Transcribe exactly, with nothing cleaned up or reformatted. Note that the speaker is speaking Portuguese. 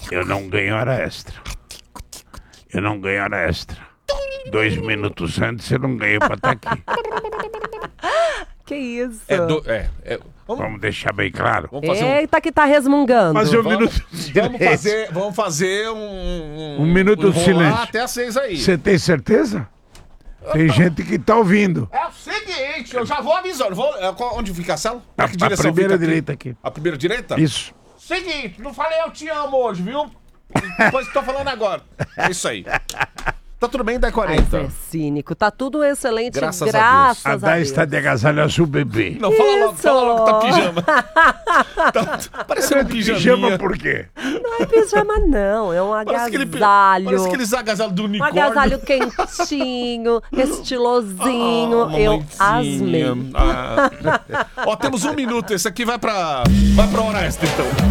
Eu não ganho hora extra. Eu não ganho hora extra. Dois minutos antes eu não ganhei pra estar aqui. Que isso? É do, é, é, vamos... vamos deixar bem claro. Vamos fazer um... Eita, que tá resmungando. Fazer um vamos, minuto de vamos fazer, vamos fazer um... Um minuto de silêncio. até às seis aí. Você tem certeza? Tem gente que tá ouvindo. É o seguinte, eu já vou avisando. Vou, é, onde fica a sala? A, Que a direção primeira fica direita aqui. A primeira direita? Isso. Seguinte, não falei eu te amo hoje, viu? Depois que tô falando agora. É isso aí. Tá tudo bem, dez e quarenta. Ai, é cínico. Tá tudo excelente, Graças graças, a Deus. a A Deus. Dai está de agasalho azul bebê. Não, fala logo, Isso. fala logo, tá pijama. Tá parecendo um pijaminha. Pijama por quê? Não é pijama, não. É um Parece aquele, agasalho. parece aqueles agasalhos do Um unicórnio. agasalho quentinho, estilosinho. Ah, eu mamãezinha. asmei. Ah. Ó, temos um minuto. Esse aqui vai pra, vai pra hora extra, então.